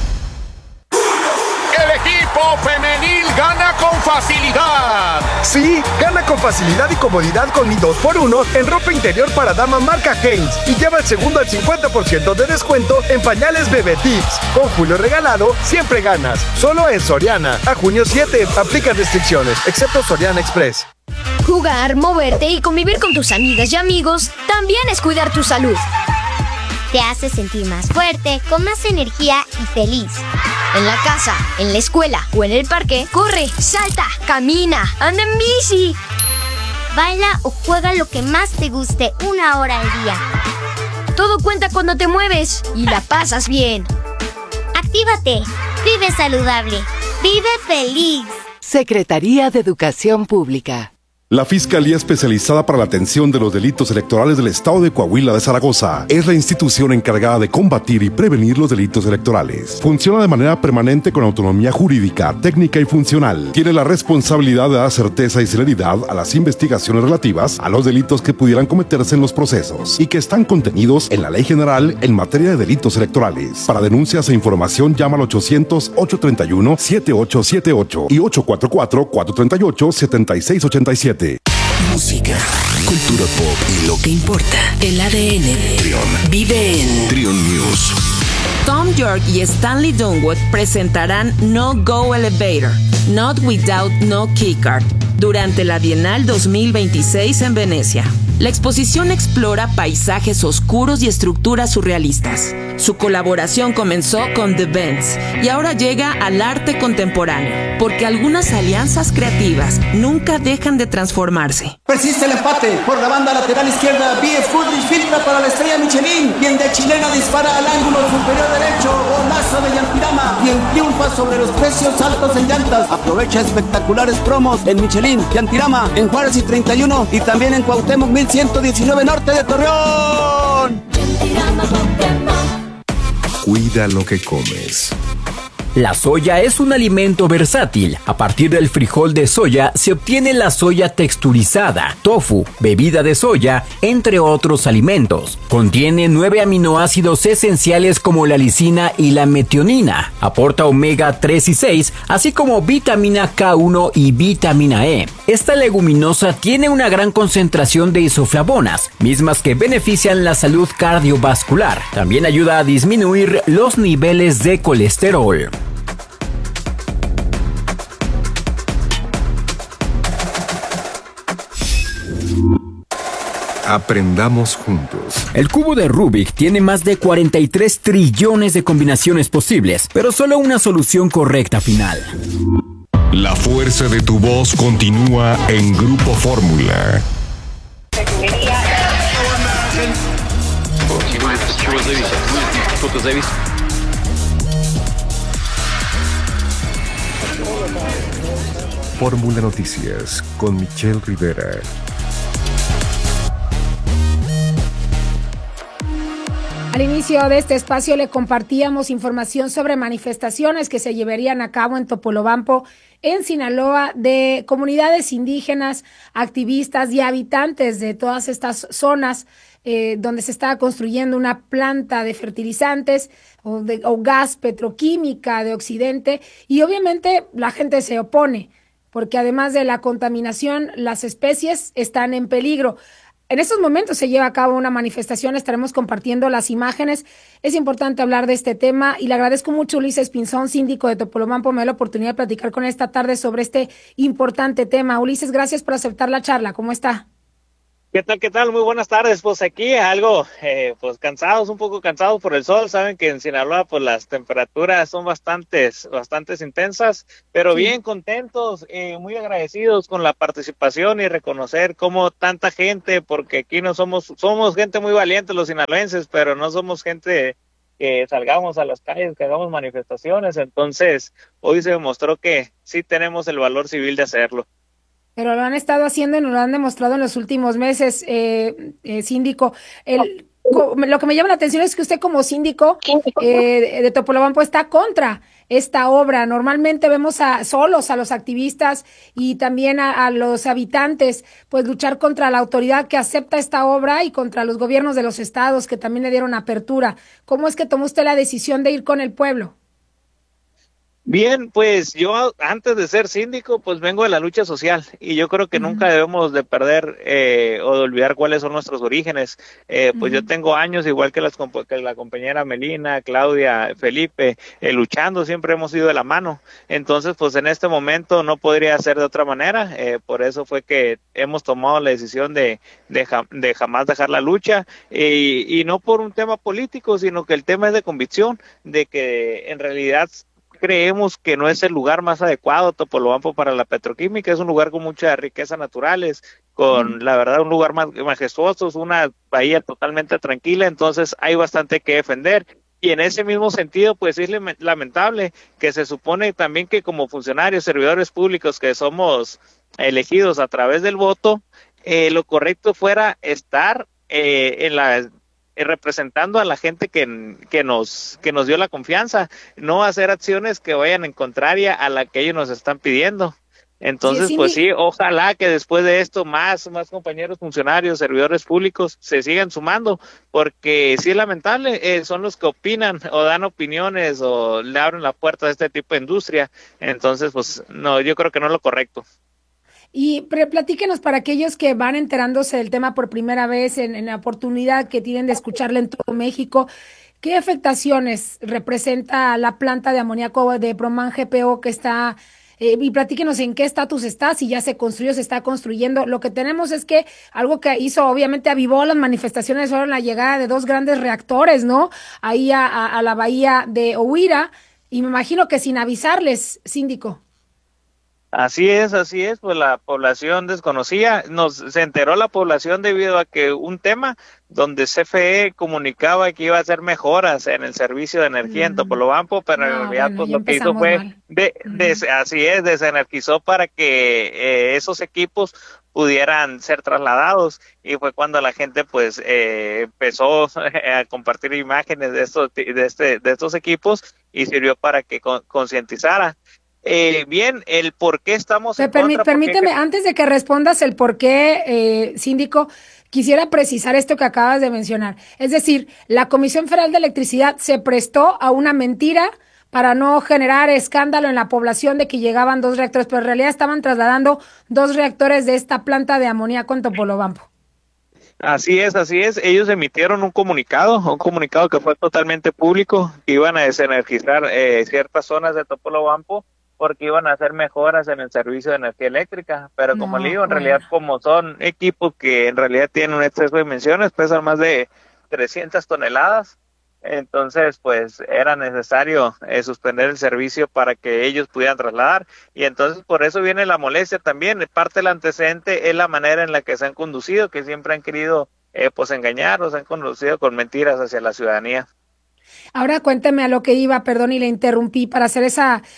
El equipo femenil gana con facilidad. Sí, gana con facilidad y comodidad con mi 2x1 en ropa interior para dama marca Hanes y lleva el segundo al 50% de descuento en pañales Bebé Tips. Con Julio regalado, siempre ganas. Solo en Soriana. A junio 7, aplica restricciones, excepto Soriana Express. Jugar, moverte y convivir con tus amigas y amigos también es cuidar tu salud. Te hace sentir más fuerte, con más energía y feliz. En la casa, en la escuela o en el parque, corre, salta, camina, anda en bici. Baila o juega lo que más te guste 1 hora al día. Todo cuenta cuando te mueves y la pasas bien. Actívate, vive saludable, vive feliz. Secretaría de Educación Pública. La Fiscalía Especializada para la Atención de los Delitos Electorales del Estado de Coahuila de Zaragoza es la institución encargada de combatir y prevenir los delitos electorales. Funciona de manera permanente con autonomía jurídica, técnica y funcional. Tiene la responsabilidad de dar certeza y celeridad a las investigaciones relativas a los delitos que pudieran cometerse en los procesos y que están contenidos en la Ley General en materia de delitos electorales. Para denuncias e información llama al 800-831-7878 y 844-438-7687. Música, cultura pop y lo que importa. El ADN vive en Trion News. Tom York y Stanley Dunwood presentarán No Go Elevator, Not Without No Keycard, durante la Bienal 2026 en Venecia. La exposición explora paisajes oscuros y estructuras surrealistas. Su colaboración comenzó con The Bends y ahora llega al arte contemporáneo, porque algunas alianzas creativas nunca dejan de transformarse. Persiste el empate por la banda lateral izquierda. BF Goodrich filtra para la estrella Michelin, quien de chilena dispara al ángulo superior derecho. Golazo de Yantirama, quien triunfa sobre los precios altos en llantas. Aprovecha espectaculares promos en Michelin, Yantirama, en Juárez y 31 y también en Cuauhtémoc 1119 Norte de Torreón. Cuida lo que comes. La soya es un alimento versátil. A partir del frijol de soya se obtiene la soya texturizada, tofu, bebida de soya, entre otros alimentos. Contiene 9 aminoácidos esenciales como la lisina y la metionina. Aporta omega 3 y 6, así como vitamina K1 y vitamina E. Esta leguminosa tiene una gran concentración de isoflavonas, mismas que benefician la salud cardiovascular. También ayuda a disminuir los niveles de colesterol. Aprendamos juntos. El cubo de Rubik tiene más de 43 trillones de combinaciones posibles, pero solo una solución correcta final. La fuerza de tu voz continúa en Grupo Fórmula. Fórmula Noticias con Michelle Rivera. Al inicio de este espacio le compartíamos información sobre manifestaciones que se llevarían a cabo en Topolobampo, en Sinaloa, de comunidades indígenas, activistas y habitantes de todas estas zonas donde se estaba construyendo una planta de fertilizantes o gas petroquímica de Occidente, y obviamente la gente se opone porque además de la contaminación las especies están en peligro. En estos momentos se lleva a cabo una manifestación, estaremos compartiendo las imágenes. Es importante hablar de este tema y le agradezco mucho a Ulises Pinzón, síndico de Topolobampo, me da la oportunidad de platicar con él esta tarde sobre este importante tema. Ulises, gracias por aceptar la charla. ¿Cómo está? ¿Qué tal? ¿Qué tal? Muy buenas tardes. Pues aquí algo, pues cansados, un poco cansados por el sol. Saben que en Sinaloa, pues las temperaturas son bastantes intensas, pero sí, bien contentos, muy agradecidos con la participación y reconocer cómo tanta gente, porque aquí no somos gente muy valiente los sinaloenses, pero no somos gente que salgamos a las calles, que hagamos manifestaciones. Entonces, hoy se demostró que sí tenemos el valor civil de hacerlo. Pero lo han estado haciendo y nos lo han demostrado en los últimos meses, síndico. Lo que me llama la atención es que usted como síndico de Topolobampo está contra esta obra. Normalmente vemos solos a los activistas y también a los habitantes pues luchar contra la autoridad que acepta esta obra y contra los gobiernos de los estados que también le dieron apertura. ¿Cómo es que tomó usted la decisión de ir con el pueblo? Bien, pues yo antes de ser síndico, pues vengo de la lucha social y yo creo que nunca debemos de perder o de olvidar cuáles son nuestros orígenes. Pues yo tengo años, igual que la compañera Melina, Claudia, Felipe, luchando, siempre hemos ido de la mano. Entonces, pues en este momento no podría ser de otra manera. Por eso fue que hemos tomado la decisión de jamás dejar la lucha y no por un tema político, sino que el tema es de convicción, de que en realidad creemos que no es el lugar más adecuado Topolobampo para la petroquímica. Es un lugar con muchas riquezas naturales, con la verdad un lugar más majestuoso, es una bahía totalmente tranquila, entonces hay bastante que defender. Y en ese mismo sentido, pues es lamentable que se supone también que como funcionarios, servidores públicos que somos elegidos a través del voto, lo correcto fuera estar representando a la gente que nos dio la confianza, no hacer acciones que vayan en contraria a la que ellos nos están pidiendo. Entonces, pues sí, ojalá que después de esto más compañeros funcionarios, servidores públicos se sigan sumando, porque sí es lamentable, son los que opinan o dan opiniones o le abren la puerta a este tipo de industria. Entonces, pues no, yo creo que no es lo correcto. Y platíquenos para aquellos que van enterándose del tema por primera vez, en la oportunidad que tienen de escucharla en todo México, ¿qué afectaciones representa la planta de amoníaco de Proman GPO que está, y platíquenos en qué estatus está, si ya se construyó, se está construyendo? Lo que tenemos es que algo que hizo, obviamente avivó las manifestaciones, fueron la llegada de 2 grandes reactores, ¿no? Ahí a la bahía de Ohuira, y me imagino que sin avisarles, síndico. Así es, pues la población desconocía, se enteró la población debido a que un tema donde CFE comucomunicaba que iba a hacer mejoras en el servicio de energía en Topolobampo, pero en realidad pues lo que hizo fue, desenergizó para que esos equipos pudieran ser trasladados, y fue cuando la gente pues empezó a compartir imágenes de estos equipos y sirvió para que concientizara. Bien, el por qué estamos en contra. Permíteme, antes de que respondas el por qué, síndico, quisiera precisar esto que acabas de mencionar. Es decir, la Comisión Federal de Electricidad se prestó a una mentira para no generar escándalo en la población de que llegaban 2 reactores, pero en realidad estaban trasladando 2 reactores de esta planta de amoníaco en Topolobampo. Así es, ellos emitieron un comunicado que fue totalmente público, que iban a desenergizar ciertas zonas de Topolobampo, porque iban a hacer mejoras en el servicio de energía eléctrica, pero como le digo, en realidad como son equipos que en realidad tienen un exceso de dimensiones, pesan más de 300 toneladas, entonces pues era necesario suspender el servicio para que ellos pudieran trasladar, y entonces por eso viene la molestia también. Parte del antecedente es la manera en la que se han conducido, que siempre han querido pues engañar, o se han conducido con mentiras hacia la ciudadanía. Ahora cuénteme a lo que iba, perdón, y le interrumpí para hacer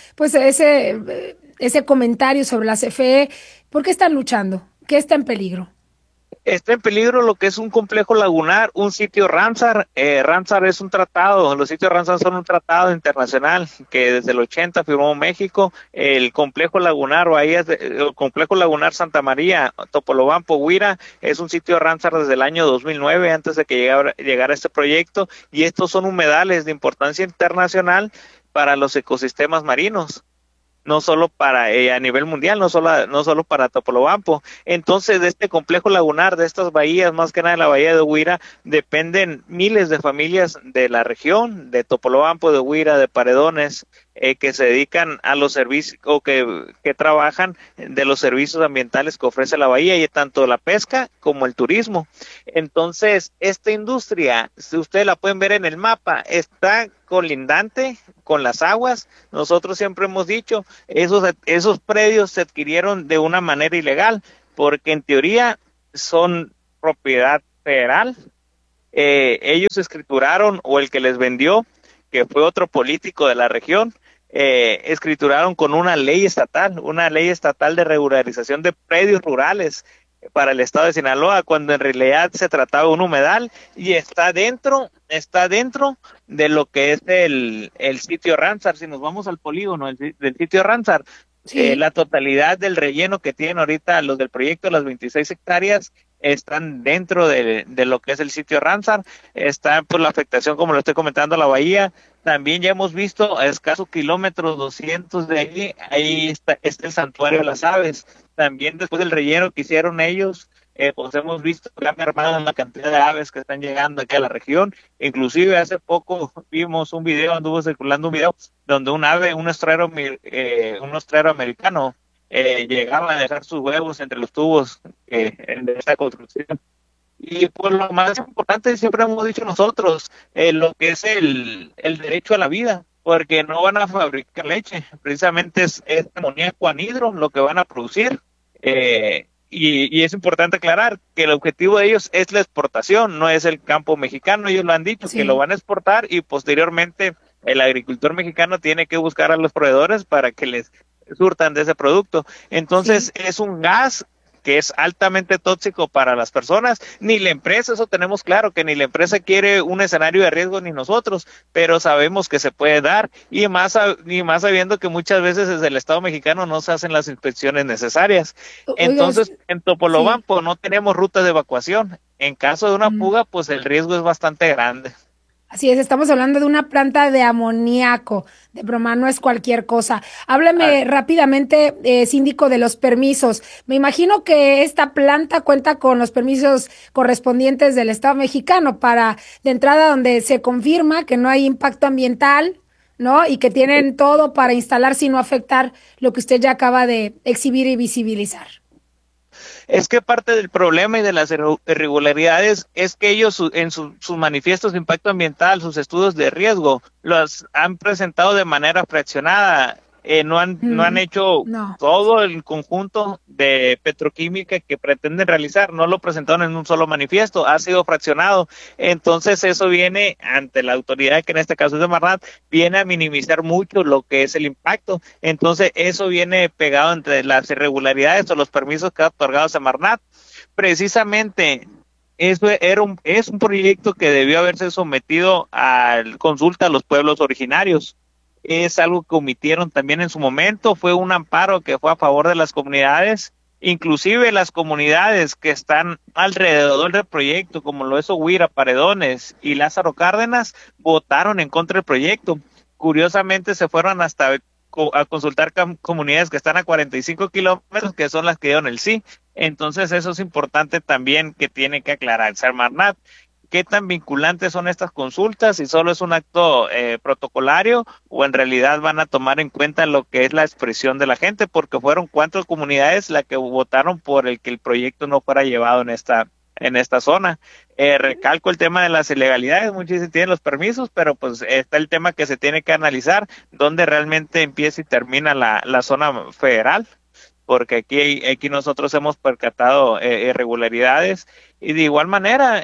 ese comentario sobre la CFE. ¿Por qué están luchando? ¿Qué está en peligro? Está en peligro lo que es un complejo lagunar, un sitio Ramsar. Ramsar es un tratado, los sitios Ramsar son un tratado internacional que desde el 80 firmó México. El complejo lagunar el complejo lagunar Santa María, Topolobampo, Huira, es un sitio Ramsar desde el año 2009, antes de que llegara este proyecto, y estos son humedales de importancia internacional para los ecosistemas marinos. no solo para a nivel mundial, no solo para Topolobampo. Entonces, de este complejo lagunar, de estas bahías, más que nada de la bahía de Huira, dependen miles de familias de la región, de Topolobampo, de Huira, de Paredones, que se dedican a los servicios o que trabajan de los servicios ambientales que ofrece la bahía, y tanto la pesca como el turismo. Entonces, esta industria, si ustedes la pueden ver en el mapa, está colindante con las aguas. Nosotros siempre hemos dicho, esos predios se adquirieron de una manera ilegal, porque en teoría son propiedad federal. Ellos escrituraron, o el que les vendió, que fue otro político de la región, escrituraron con una ley estatal de regularización de predios rurales para el estado de Sinaloa, cuando en realidad se trataba de un humedal, y está dentro de lo que es el sitio Ramsar. Si nos vamos al polígono del sitio Ramsar, sí, la totalidad del relleno que tienen ahorita los del proyecto, las 26 hectáreas, están dentro de lo que es el sitio Ramsar. Está por la afectación, como lo estoy comentando, a la bahía. También ya hemos visto a escasos kilómetros, 200 de ahí está el santuario de las aves. También después del relleno que hicieron ellos, pues hemos visto que han mermado la cantidad de aves que están llegando aquí a la región. Inclusive hace poco vimos anduvo circulando un video donde un ostrero americano llegaba a dejar sus huevos entre los tubos de esta construcción. Y pues lo más importante, siempre hemos dicho nosotros, lo que es el derecho a la vida, porque no van a fabricar leche, precisamente es amoníaco anhidro lo que van a producir, y es importante aclarar que el objetivo de ellos es la exportación, no es el campo mexicano. Ellos lo han dicho, sí, que lo van a exportar, y posteriormente el agricultor mexicano tiene que buscar a los proveedores para que les surtan de ese producto. Entonces, sí, es un gas que es altamente tóxico para las personas. Ni la empresa, eso tenemos claro, que ni la empresa quiere un escenario de riesgo, ni nosotros, pero sabemos que se puede dar, y más sabiendo que muchas veces desde el Estado mexicano no se hacen las inspecciones necesarias. Entonces, en Topolobampo no tenemos rutas de evacuación. En caso de una fuga, pues el riesgo es bastante grande. Así es, estamos hablando de una planta de amoníaco, de broma, no es cualquier cosa. Háblame rápidamente, síndico, de los permisos. Me imagino que esta planta cuenta con los permisos correspondientes del Estado mexicano de entrada, donde se confirma que no hay impacto ambiental, ¿no? Y que tienen todo para instalar sin no afectar lo que usted ya acaba de exhibir y visibilizar. Es que parte del problema y de las irregularidades es que ellos en sus manifiestos de impacto ambiental, sus estudios de riesgo, los han presentado de manera fraccionada. No han hecho todo el conjunto de petroquímica que pretenden realizar, no lo presentaron en un solo manifiesto, ha sido fraccionado. Entonces eso viene ante la autoridad, que en este caso es de Semarnat, viene a minimizar mucho lo que es el impacto. Entonces eso viene pegado entre las irregularidades o los permisos que ha otorgado Semarnat. Precisamente es un proyecto que debió haberse sometido a consulta a los pueblos originarios. Es algo que omitieron también en su momento. Fue un amparo que fue a favor de las comunidades, inclusive las comunidades que están alrededor del proyecto, como lo es Huira, Paredones y Lázaro Cárdenas, votaron en contra del proyecto. Curiosamente se fueron hasta a consultar comunidades que están a 45 kilómetros, que son las que dieron el sí. Entonces eso es importante también, que tiene que aclarar Semarnat. ¿Qué tan vinculantes son estas consultas? Si solo es un acto protocolario, o en realidad van a tomar en cuenta lo que es la expresión de la gente, porque fueron 4 comunidades las que votaron por el que el proyecto no fuera llevado en esta zona. Recalco el tema de las ilegalidades. Muchos tienen los permisos, pero pues está el tema que se tiene que analizar, dónde realmente empieza y termina la zona federal, porque aquí nosotros hemos percatado irregularidades, y de igual manera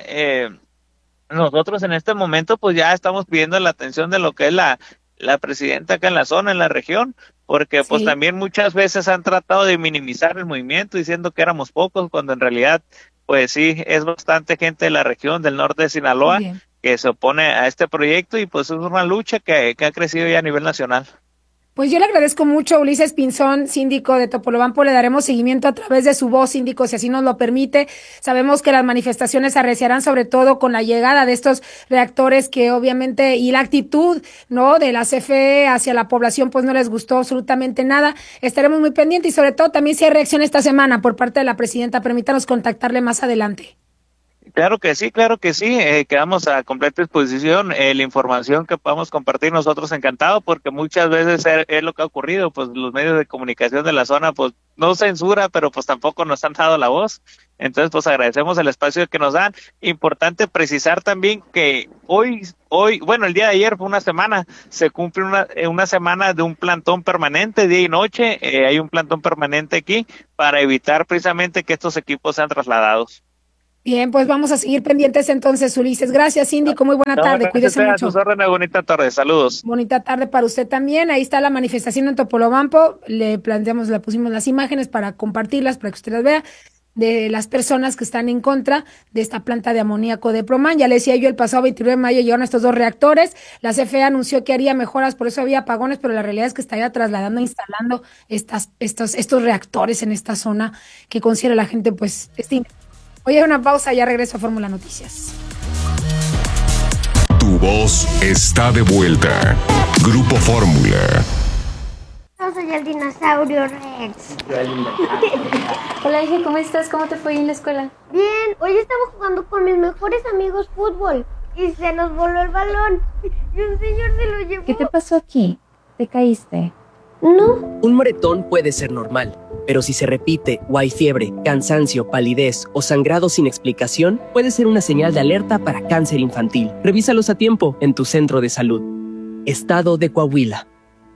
nosotros en este momento pues ya estamos pidiendo la atención de lo que es la presidenta acá en la zona, en la región, porque pues también muchas veces han tratado de minimizar el movimiento diciendo que éramos pocos, cuando en realidad pues sí, es bastante gente de la región del norte de Sinaloa que se opone a este proyecto, y pues es una lucha que ha crecido ya a nivel nacional. Pues yo le agradezco mucho a Ulises Pinzón, síndico de Topolobampo. Le daremos seguimiento a través de su voz, síndico, si así nos lo permite. Sabemos que las manifestaciones se arreciarán sobre todo con la llegada de estos reactores que obviamente, y la actitud, ¿no?, de la CFE hacia la población, pues no les gustó absolutamente nada. Estaremos muy pendientes y sobre todo también si hay reacción esta semana por parte de la presidenta. Permítanos contactarle más adelante. Claro que sí, quedamos a completa disposición, la información que podamos compartir nosotros encantado, porque muchas veces es lo que ha ocurrido, pues los medios de comunicación de la zona pues no censura, pero pues tampoco nos han dado la voz. Entonces pues agradecemos el espacio que nos dan. Importante precisar también que hoy, bueno, el día de ayer fue una semana, se cumple una semana de un plantón permanente, día y noche, hay un plantón permanente aquí para evitar precisamente que estos equipos sean trasladados. Bien, pues vamos a seguir pendientes entonces, Ulises. Gracias, síndico. Muy buena tarde. Cuídese mucho. Bonita tarde. Saludos. Bonita tarde para usted también. Ahí está la manifestación en Topolobampo. Le pusimos las imágenes para compartirlas, para que usted las vea, de las personas que están en contra de esta planta de amoníaco de Proman. Ya le decía yo, el pasado 29 de mayo llegaron estos 2 reactores. La CFE anunció que haría mejoras, por eso había apagones, pero la realidad es que estaría trasladando, instalando estos reactores en esta zona que considera la gente, pues, Oye, una pausa, ya regreso a Fórmula Noticias. Tu voz está de vuelta. Grupo Fórmula. Yo soy el dinosaurio Rex. Hola, hija, ¿cómo estás? ¿Cómo te fue en la escuela? Bien, hoy estaba jugando con mis mejores amigos fútbol y se nos voló el balón y un señor se lo llevó. ¿Qué te pasó aquí? ¿Te caíste? No. Un moretón puede ser normal, pero si se repite o hay fiebre, cansancio, palidez o sangrado sin explicación, puede ser una señal de alerta para cáncer infantil. Revísalos a tiempo en tu centro de salud. Estado de Coahuila.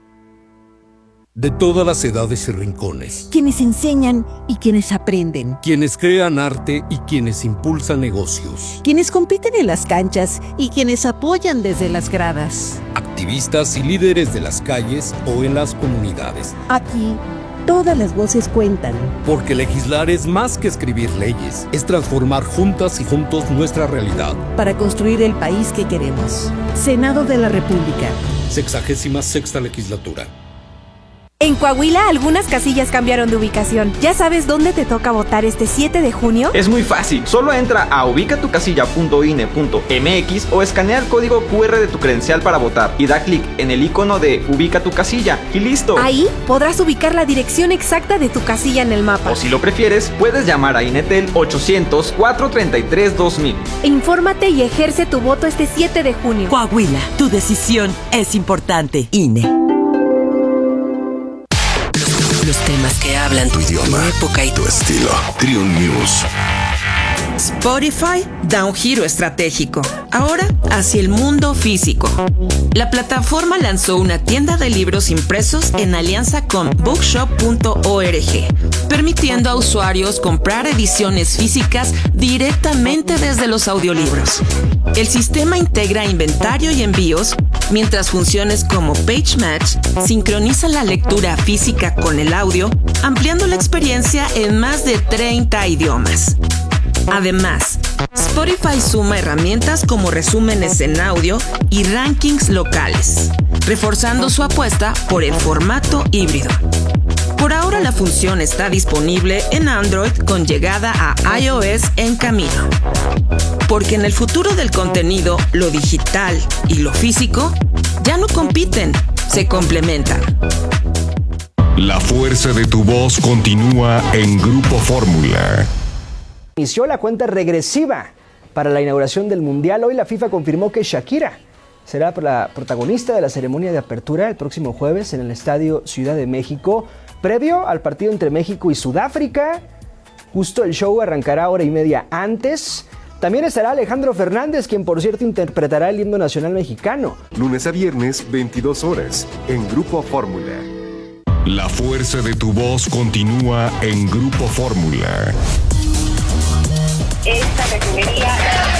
De todas las edades y rincones. Quienes enseñan y quienes aprenden. Quienes crean arte y quienes impulsan negocios. Quienes compiten en las canchas y quienes apoyan desde las gradas. Activistas y líderes de las calles o en las comunidades. Aquí, todas las voces cuentan. Porque legislar es más que escribir leyes, es transformar juntas y juntos nuestra realidad. Para construir el país que queremos. Senado de la República. 66ª legislatura. En Coahuila, algunas casillas cambiaron de ubicación. ¿Ya sabes dónde te toca votar este 7 de junio? Es muy fácil. Solo entra a ubicatucasilla.ine.mx o escanea el código QR de tu credencial para votar y da clic en el icono de Ubica tu casilla y listo. Ahí podrás ubicar la dirección exacta de tu casilla en el mapa. O si lo prefieres, puedes llamar a INETEL 800-433-2000. Infórmate y ejerce tu voto este 7 de junio. Coahuila, tu decisión es importante. INE. Los temas que hablan tu idioma, tu época y tu estilo. Triun News. Spotify da un giro estratégico, ahora hacia el mundo físico. La plataforma lanzó una tienda de libros impresos en alianza con bookshop.org, permitiendo a usuarios comprar ediciones físicas directamente desde los audiolibros. El sistema integra inventario y envíos, mientras funciones como Page Match sincronizan la lectura física con el audio, ampliando la experiencia en más de 30 idiomas. Además, Spotify suma herramientas como resúmenes en audio y rankings locales, reforzando su apuesta por el formato híbrido. Por ahora la función está disponible en Android con llegada a iOS en camino. Porque en el futuro del contenido, lo digital y lo físico ya no compiten, se complementan. La fuerza de tu voz continúa en Grupo Fórmula. Inició la cuenta regresiva para la inauguración del Mundial. Hoy la FIFA confirmó que Shakira será la protagonista de la ceremonia de apertura el próximo jueves en el Estadio Ciudad de México, previo al partido entre México y Sudáfrica. Justo el show arrancará hora y media antes. También estará Alejandro Fernández, quien por cierto interpretará el himno nacional mexicano. Lunes a viernes, 22 horas, en Grupo Fórmula. La fuerza de tu voz continúa en Grupo Fórmula. Esta refinería.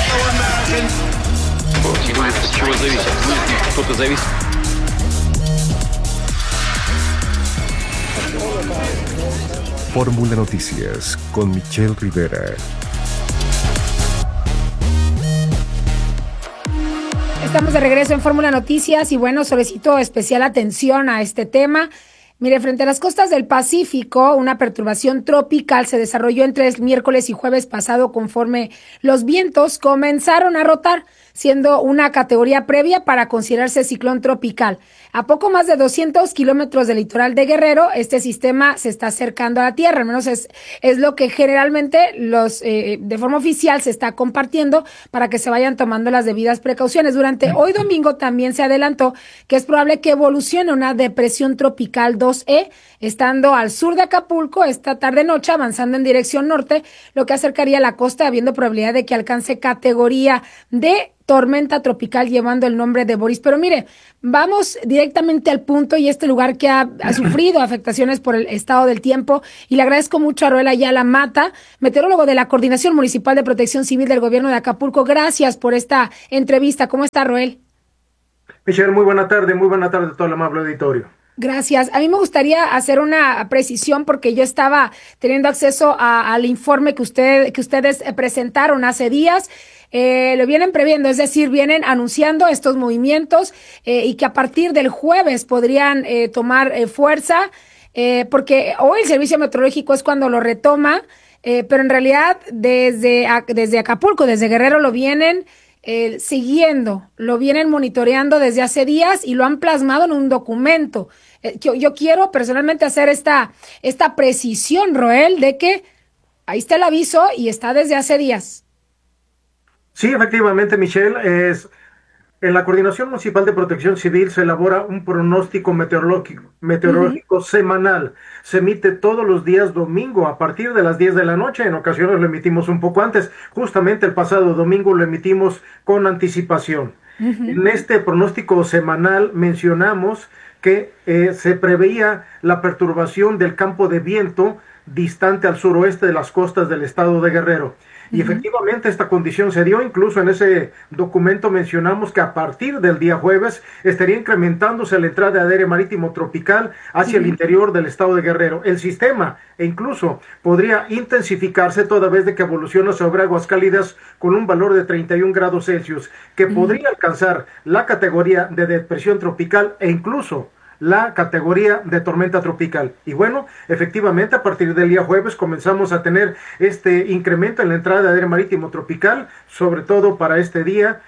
Fórmula Noticias con Michelle Rivera. Estamos de regreso en Fórmula Noticias y bueno, solicito especial atención a este tema. Mire, frente a las costas del Pacífico, una perturbación tropical se desarrolló entre el miércoles y jueves pasado conforme los vientos comenzaron a rotar, siendo una categoría previa para considerarse ciclón tropical. A poco más de 200 kilómetros del litoral de Guerrero, este sistema se está acercando a la tierra, al menos es lo que generalmente de forma oficial se está compartiendo para que se vayan tomando las debidas precauciones. Durante hoy domingo también se adelantó que es probable que evolucione una depresión tropical 2E, estando al sur de Acapulco esta tarde-noche, avanzando en dirección norte, lo que acercaría a la costa, habiendo probabilidad de que alcance categoría de tormenta tropical llevando el nombre de Boris. Pero mire, vamos directamente al punto y este lugar que ha sufrido afectaciones por el estado del tiempo, y le agradezco mucho a Roel Ayala Mata, meteorólogo de la Coordinación Municipal de Protección Civil del Gobierno de Acapulco. Gracias por esta entrevista. ¿Cómo está, Roel? Michelle, muy buena tarde a todo el amable auditorio. Gracias. A mí me gustaría hacer una precisión porque yo estaba teniendo acceso al informe que ustedes presentaron hace días. Lo vienen previendo, es decir, vienen anunciando estos movimientos y que a partir del jueves podrían tomar fuerza, porque hoy el servicio meteorológico es cuando lo retoma, pero en realidad desde Acapulco, desde Guerrero lo vienen siguiendo, lo vienen monitoreando desde hace días y lo han plasmado en un documento. Yo quiero personalmente hacer esta precisión, Roel, de que ahí está el aviso y está desde hace días. Sí, efectivamente, Michelle, en la Coordinación Municipal de Protección Civil se elabora un pronóstico meteorológico semanal. Se emite todos los días domingo a partir de las 10 de la noche. En ocasiones lo emitimos un poco antes. Justamente el pasado domingo lo emitimos con anticipación. En este pronóstico semanal mencionamos que se preveía la perturbación del campo de viento distante al suroeste de las costas del estado de Guerrero. Y efectivamente esta condición se dio, incluso en ese documento mencionamos que a partir del día jueves estaría incrementándose la entrada de aire marítimo tropical hacia el interior del estado de Guerrero. El sistema incluso podría intensificarse toda vez de que evoluciona sobre aguas cálidas con un valor de 31 grados Celsius, que podría alcanzar la categoría de depresión tropical e incluso la categoría de tormenta tropical. Y bueno, efectivamente a partir del día jueves comenzamos a tener este incremento en la entrada de aire marítimo tropical, sobre todo para este día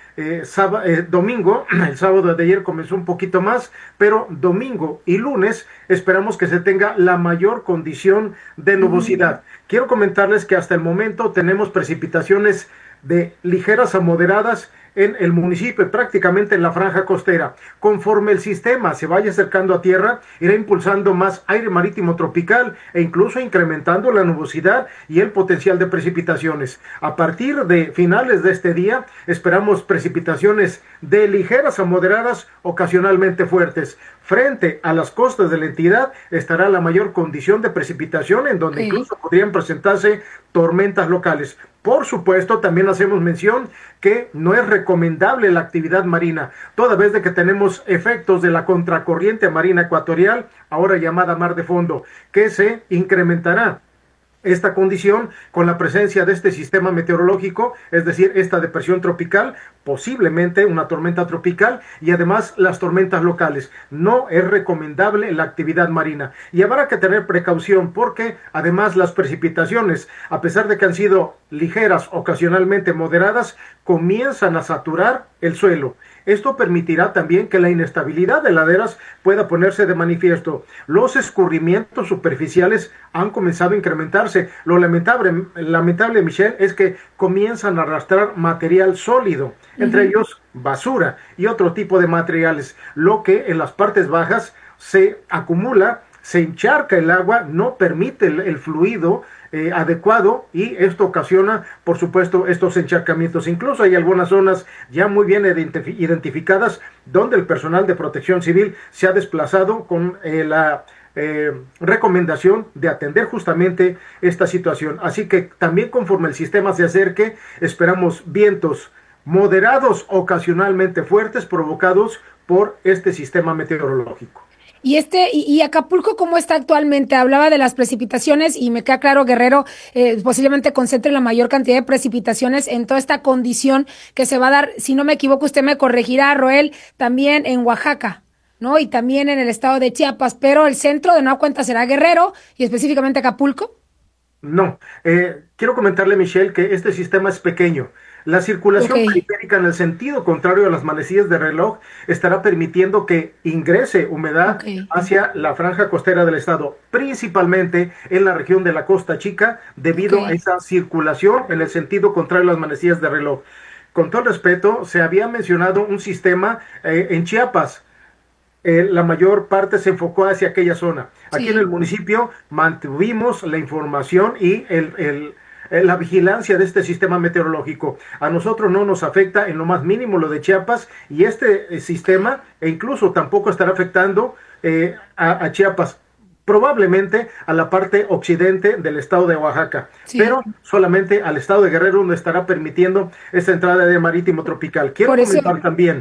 domingo. El sábado de ayer comenzó un poquito más, pero domingo y lunes esperamos que se tenga la mayor condición de nubosidad. Quiero comentarles que hasta el momento tenemos precipitaciones de ligeras a moderadas en el municipio, prácticamente en la franja costera. Conforme el sistema se vaya acercando a tierra, irá impulsando más aire marítimo tropical e incluso incrementando la nubosidad y el potencial de precipitaciones. A partir de finales de este día, esperamos precipitaciones de ligeras a moderadas, ocasionalmente fuertes. Frente a las costas de la entidad estará la mayor condición de precipitación, en donde incluso podrían presentarse tormentas locales. Por supuesto, también hacemos mención que no es recomendable la actividad marina, toda vez de que tenemos efectos de la contracorriente marina ecuatorial, ahora llamada mar de fondo, que se incrementará esta condición con la presencia de este sistema meteorológico, es decir, esta depresión tropical, posiblemente una tormenta tropical y además las tormentas locales. No es recomendable la actividad marina y habrá que tener precaución porque además las precipitaciones, a pesar de que han sido ligeras, ocasionalmente moderadas, comienzan a saturar el suelo. Esto permitirá también que la inestabilidad de laderas pueda ponerse de manifiesto. Los escurrimientos superficiales han comenzado a incrementarse. Lo lamentable, Michelle, es que comienzan a arrastrar material sólido, entre ellos basura y otro tipo de materiales, lo que en las partes bajas se acumula, se encharca el agua, no permite el fluido adecuado y esto ocasiona, por supuesto, estos encharcamientos. Incluso hay algunas zonas ya muy bien identificadas donde el personal de protección civil se ha desplazado con la recomendación de atender justamente esta situación. Así que también conforme el sistema se acerque, esperamos vientos moderados, ocasionalmente fuertes, provocados por este sistema meteorológico. Y Acapulco, ¿cómo está actualmente? Hablaba de las precipitaciones y me queda claro, Guerrero posiblemente concentre la mayor cantidad de precipitaciones en toda esta condición que se va a dar, si no me equivoco, usted me corregirá, Roel, también en Oaxaca, ¿no? Y también en el estado de Chiapas, pero el centro de nueva cuenta será Guerrero y específicamente Acapulco. No, quiero comentarle, Michelle, que este sistema es pequeño. La circulación periférica en el sentido contrario a las manecillas de reloj estará permitiendo que ingrese humedad hacia la franja costera del estado, principalmente en la región de la Costa Chica, debido a esa circulación en el sentido contrario a las manecillas de reloj. Con todo respeto, se había mencionado un sistema en Chiapas. La mayor parte se enfocó hacia aquella zona. Aquí en el municipio mantuvimos la información y la vigilancia de este sistema meteorológico. A nosotros no nos afecta en lo más mínimo lo de Chiapas y este sistema incluso tampoco estará afectando a Chiapas, probablemente a la parte occidente del estado de Oaxaca, pero solamente al estado de Guerrero donde estará permitiendo esta entrada de marítimo tropical. Quiero comentar también